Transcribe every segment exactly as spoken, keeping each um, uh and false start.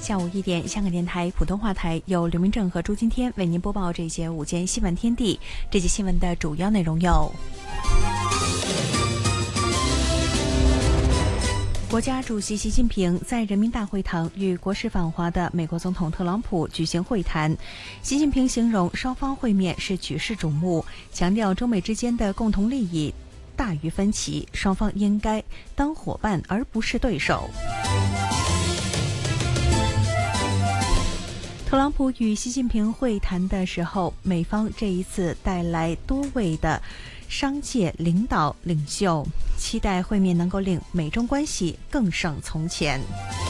下午一点，香港电台普通话台由刘明正和朱金天为您播报这些午间新闻天地。这节新闻的主要内容有：国家主席习近平在人民大会堂与国事访华的美国总统特朗普举行会谈。习近平形容双方会面是举世瞩目，强调中美之间的共同利益大于分歧，双方应该当伙伴而不是对手。特朗普与习近平会谈的时候，美方这一次带来多位的商界领导领袖，期待会面能够令美中关系更胜从前。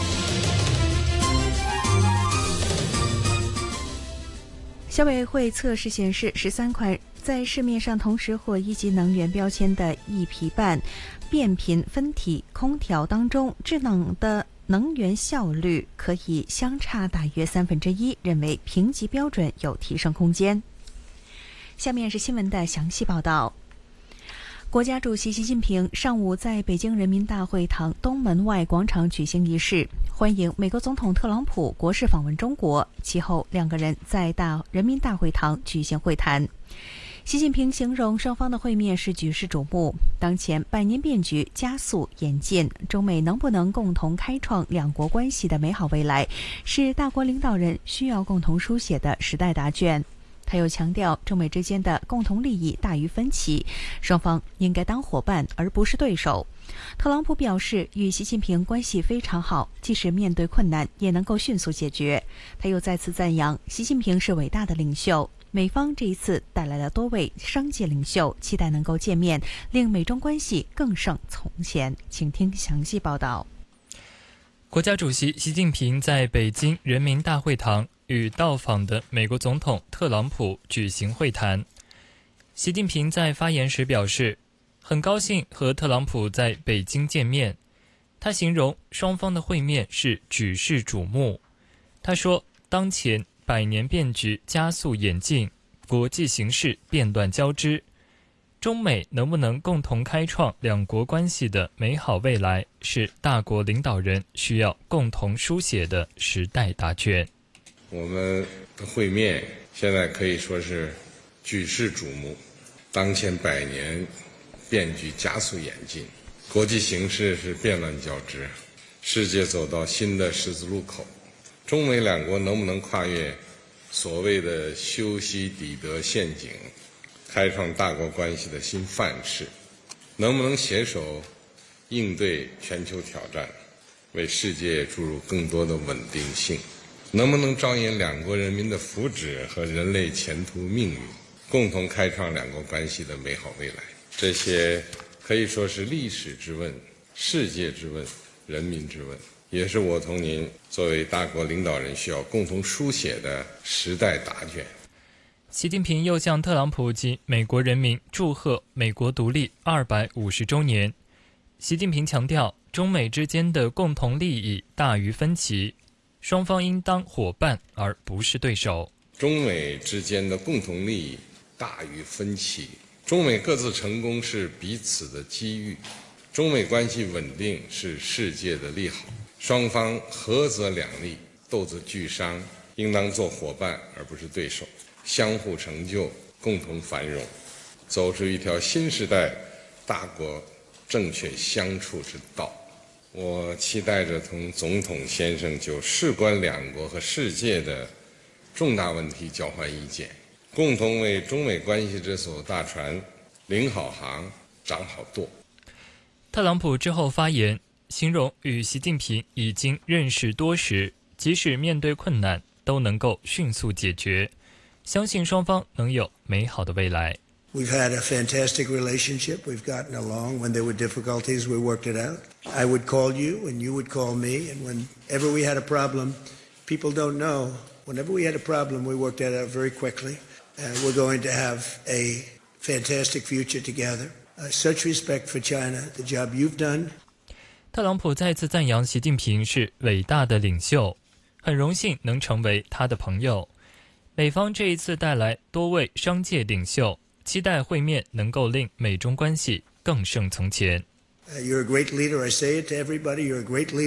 消委会测试显示，十三款在市面上同时获一级能源标签的液皮氮变频分体空调当中，制冷的能源效率可以相差大约三分之一，认为评级标准有提升空间。下面是新闻的详细报道。国家主席习近平上午在北京人民大会堂东门外广场举行仪式，欢迎美国总统特朗普国事访问中国。其后，两个人在大人民大会堂举行会谈。习近平形容双方的会面是举世瞩目，当前百年变局加速演进，中美能不能共同开创两国关系的美好未来，是大国领导人需要共同书写的时代答卷。他又强调，中美之间的共同利益大于分歧，双方应该当伙伴而不是对手。特朗普表示，与习近平关系非常好，即使面对困难也能够迅速解决。他又再次赞扬习近平是伟大的领袖。美方这一次带来了多位商界领袖，期待能够见面，令美中关系更胜从前。请听详细报道。 国家主席习近平在北京人民大会堂与到访的美国总统特朗普举行会谈。习近平在发言时表示，很高兴和特朗普在北京见面。他形容双方的会面是举世瞩目。他说，当前百年变局加速演进，国际形势变乱交织，中美能不能共同开创两国关系的美好未来，是大国领导人需要共同书写的时代答卷。 我们的会面现在可以说是举世瞩目，当前百年变局加速演进，国际形势是变乱交织，世界走到新的十字路口。中美两国能不能跨越所谓的修昔底德陷阱，开创大国关系的新范式？能不能携手应对全球挑战，为世界注入更多的稳定性？能不能着眼两国人民的福祉和人类前途命运，共同开创两国关系的美好未来？这些可以说是历史之问、世界之问、人民之问，也是我同您作为大国领导人需要共同书写的时代答卷。 习近平又向特朗普及美国人民祝贺美国独立二百五十周年。习近平强调，中美之间的共同利益大于分歧，双方应当伙伴而不是对手。 中美之间的共同利益大于分歧，中美各自成功是彼此的机遇，中美关系稳定是世界的利好。双方合则两利，斗则俱伤，应当做伙伴而不是对手，相互成就，共同繁荣，走出一条新时代大国正确相处之道。我期待着同总统先生就事关两国和世界的重大问题交换意见，共同为中美关系这艘大船领好航，掌好舵。 特朗普之后发言，形容与习近平已经认识多时，即使面对困难都能够迅速解决，相信双方能有美好的未来。 We've had a fantastic relationship. We've gotten along. When there were difficulties, we worked it out. I would call you and you would call me. And whenever we had a problem, people don't know, whenever we had a problem, we worked that out very quickly. And we're going to have a fantastic future together. Uh, such respect for China, the job you've done. 特朗普再次赞扬习近平是伟大的领袖，很荣幸能成为他的朋友。美方这一次带来多位商界领袖，期待会面能够令美中关系更胜从前。 Uh, you're a great leader. I say it to everybody. You're a great leader.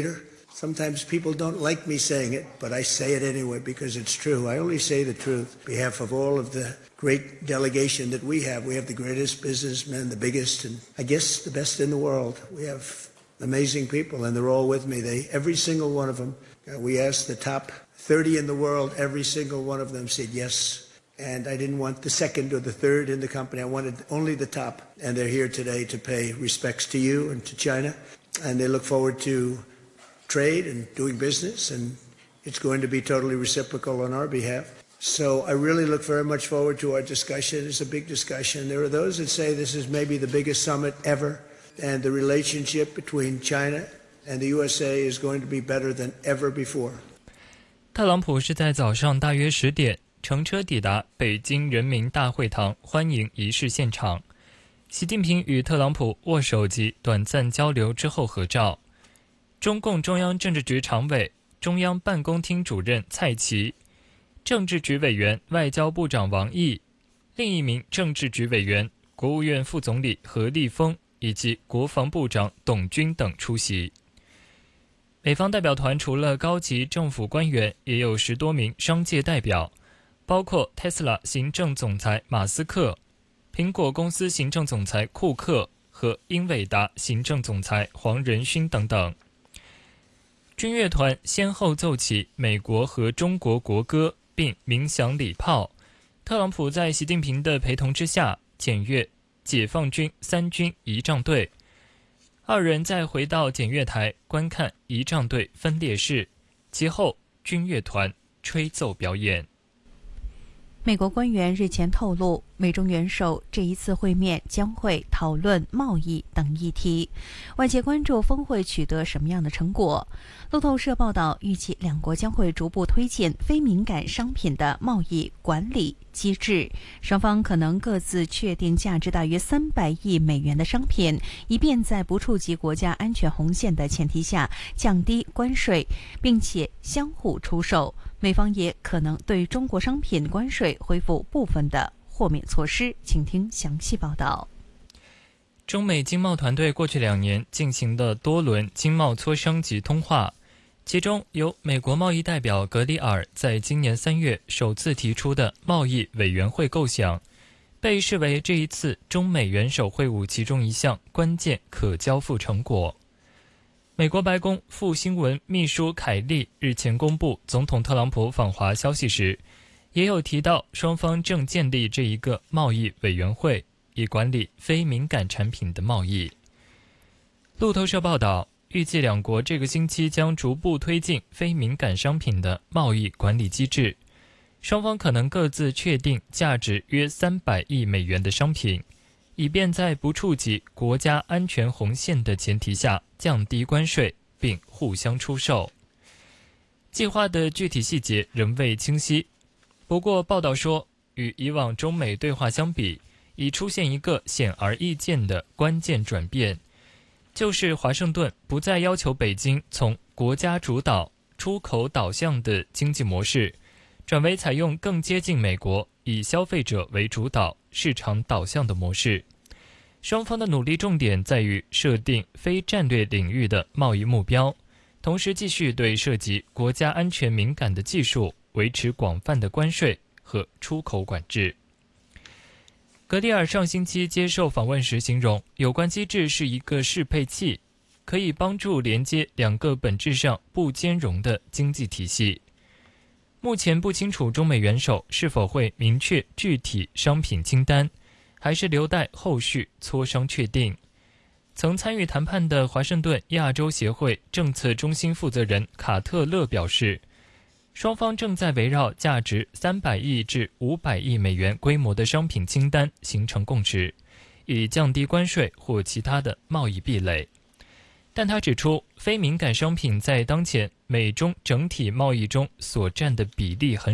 Sometimes people don't like me saying it, but I say it anyway because it's true. I only say the truth on behalf of all of the great delegation that we have. We have the greatest businessmen, the biggest, and I guess the best in the world. We have amazing people, and they're all with me. They, every single one of them. Uh, we asked the top thirty in the world. Every single one of them said yes. And I didn't want the second or the third in the company. I wanted only the top. And they're here today to pay respects to you and to China. And they look forward to trade and doing business. And it's going to be totally reciprocal on our behalf. So I really look very much forward to our discussion. It's a big discussion. There are those that say this is maybe the biggest summit ever. And the relationship between China and the U S A is going to be better than ever before. 特朗普是在早上大约十点乘车抵达北京人民大会堂欢迎仪式现场。习近平与特朗普握手及短暂交流之后合照。中共中央政治局常委、中央办公厅主任蔡奇、政治局委员外交部长王毅、另一名政治局委员国务院副总理何立峰以及国防部长董军等出席。美方代表团除了高级政府官员，也有十多名商界代表，包括 Tesla 行政总裁马斯克、苹果公司行政总裁库克和英伟达行政总裁黄仁勋等等。军乐团先后奏起美国和中国国歌，并鸣响礼炮。特朗普在习近平的陪同之下检阅解放军三军仪仗队，二人再回到检阅台观看仪仗队分列式，其后军乐团吹奏表演。 美国官员日前透露，美中元首这一次会面将会讨论贸易等议题，外界关注峰会取得什么样的成果。路透社报道，预计两国将会逐步推进非敏感商品的贸易管理机制，双方可能各自确定价值大约三百亿美元的商品，以便在不触及国家安全红线的前提下降低关税，并且相互出售。美方也可能对中国商品关税恢复部分的豁免措施。请听详细报道。 中美经贸团队过去两年进行了多轮经贸磋商及通话，其中由美国贸易代表格里尔在今年三月首次提出的贸易委员会构想，被视为这一次中美元首会晤其中一项关键可交付成果。美国白宫副新闻秘书凯利日前公布总统特朗普访华消息时，也有提到双方正建立这一个贸易委员会，以管理非敏感产品的贸易。路透社报道，预计两国这个星期将逐步推进非敏感商品的贸易管理机制，双方可能各自确定价值约三百亿美元的商品，以便在不触及国家安全红线的前提下降低关税并互相出售。计划的具体细节仍未清晰，不过报道说，与以往中美对话相比，已出现一个显而易见的关键转变，就是华盛顿不再要求北京从国家主导、出口导向的经济模式，转为采用更接近美国、以消费者为主导、市场导向的模式。双方的努力重点在于设定非战略领域的贸易目标，同时继续对涉及国家安全敏感的技术维持广泛的关税和出口管制。格里尔上星期接受访问时形容，有关机制是一个适配器，可以帮助连接两个本质上不兼容的经济体系。目前不清楚中美元首是否会明确具体商品清单，还是留待后续磋商确定。曾参与谈判的华盛顿亚洲协会政策中心负责人卡特勒表示，双方正在围绕价值三百亿至五百亿美元规模的商品清单形成共识，以降低关税或其他的贸易壁垒。但他指出，非敏感商品在当前美中整体贸易中所占的比例很